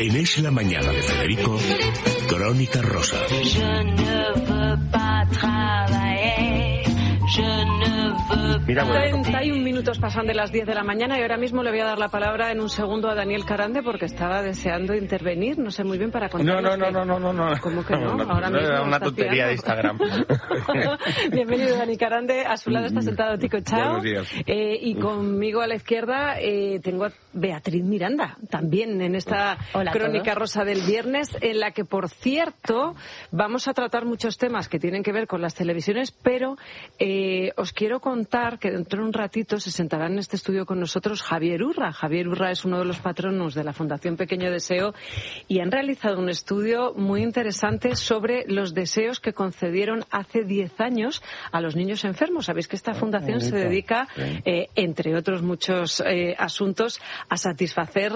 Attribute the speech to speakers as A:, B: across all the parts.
A: En Es la Mañana de Federico, Crónica Rosa.
B: 31 minutos pasan de las 10 de la mañana y ahora mismo le voy a dar la palabra en un segundo a Daniel Carande porque estaba deseando intervenir, no sé muy bien para contar.
C: No.
B: ¿Cómo que no? Ahora mismo
C: Era una tontería de Instagram.
B: Bienvenido, Dani Carande. A su lado está sentado Tico Chao.
C: Buenos días.
B: Y conmigo a la izquierda tengo a Beatriz Miranda, también en esta Crónica Rosa del viernes, en la que, por cierto, vamos a tratar muchos temas que tienen que ver con las televisiones, pero os quiero contar que dentro de un ratito se sentará en este estudio con nosotros Javier Urra. Javier Urra es uno de los patronos de la Fundación Pequeño Deseo y han realizado un estudio muy interesante sobre los deseos que concedieron hace 10 años a los niños enfermos. Sabéis que esta fundación se dedica, entre otros muchos asuntos, a satisfacer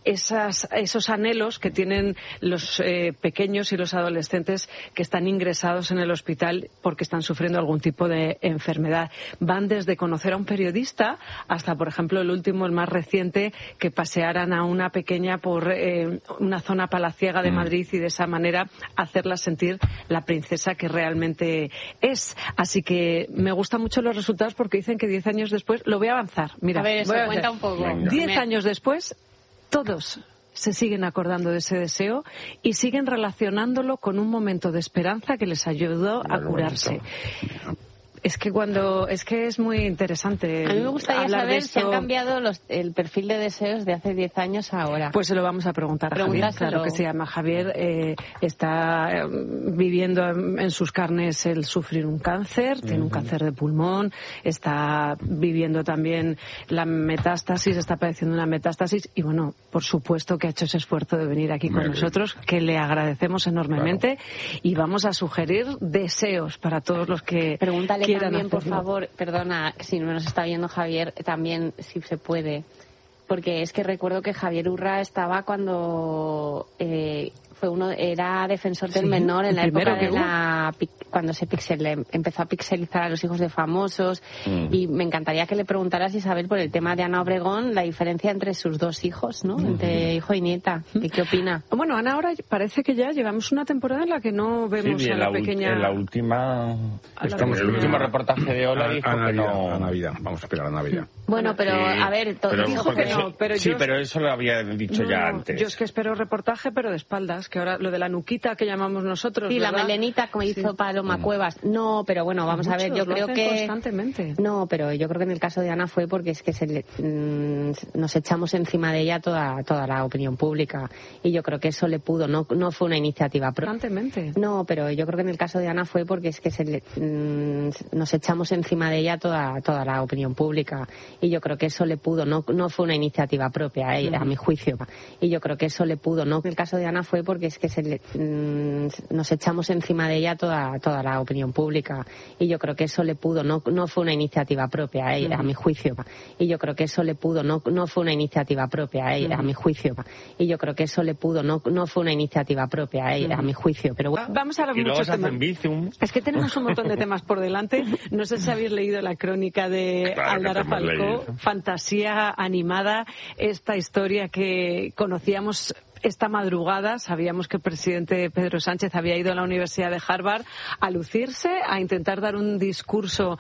B: esos anhelos que tienen los pequeños y los adolescentes que están ingresados en el hospital porque están sufriendo algún tipo de enfermedad. Van desde conocer a un periodista hasta, por ejemplo, el más reciente, que pasearan a una pequeña por una zona palaciega de Madrid y de esa manera hacerla sentir la princesa que realmente es. Así que me gustan mucho los resultados porque dicen que 10 años después, lo voy a avanzar. Mira,
D: a ver, eso cuenta un poco.
B: 10 años después, todos se siguen acordando de ese deseo y siguen relacionándolo con un momento de esperanza que les ayudó a curarse. Es que es muy interesante.
D: A mí me gustaría saber si han cambiado el perfil de deseos de hace 10 años a ahora.
B: Pues se lo vamos a preguntar a Javier. Claro que se llama Javier. Está viviendo en sus carnes el sufrir un cáncer, tiene un cáncer de pulmón, está viviendo también la metástasis, está padeciendo una metástasis y, bueno, por supuesto que ha hecho ese esfuerzo de venir aquí con nosotros, que le agradecemos enormemente, y vamos a sugerir deseos para todos los que
D: Pregúntale también,
B: hacerlo.
D: por favor, perdona, si no nos está viendo Javier, también si se puede, porque es que recuerdo que Javier Urra estaba cuando era defensor del menor en la época cuando se empezó a pixelizar a los hijos de famosos, y me encantaría que le preguntaras, Isabel, por el tema de Ana Obregón, la diferencia entre sus dos hijos, ¿no? Entre hijo y nieta. ¿Qué opina?
B: Bueno, Ana, ahora parece que ya llevamos una temporada en la que no vemos a la pequeña...
C: En la última... Estamos en el último reportaje de Ola dijo que no...
E: A Navidad, vamos a esperar a Navidad.
D: Bueno, pero a ver...
B: dijo que no, pero
C: sí, pero eso lo había dicho ya antes.
B: Yo es que espero reportaje, pero de espaldas, que ahora lo de la nuquita que llamamos nosotros,
D: sí,
B: ¿verdad?
D: La melenita, como hizo Paloma Cuevas. No, pero bueno, vamos a ver, yo creo que...
B: constantemente.
D: No, pero yo creo que en el caso de Ana fue porque es que nos echamos encima de ella toda la opinión pública, y yo creo que eso le pudo, no fue una iniciativa
B: Constantemente.
D: No, pero yo creo que en el caso de Ana fue porque es que nos echamos encima de ella toda la opinión pública, y yo creo que eso le pudo, no fue una iniciativa propia, a mi juicio, y yo creo que eso le pudo, no. En el caso de Ana fue porque es que nos echamos encima de ella toda la opinión pública, y yo creo que eso le pudo, no fue una iniciativa propia, a mi juicio, y yo creo que eso le pudo, no fue una iniciativa propia, a mi juicio, y yo creo que eso le pudo, no fue una iniciativa propia, a mi juicio, pero bueno.
B: Vamos a hablar muchos temas. Es que tenemos un montón de temas por delante. No sé si habéis leído la crónica de Aldara Falcó, fantasía animada, esta historia que conocíamos esta madrugada. Sabíamos que el presidente Pedro Sánchez había ido a la Universidad de Harvard a lucirse, a intentar dar un discurso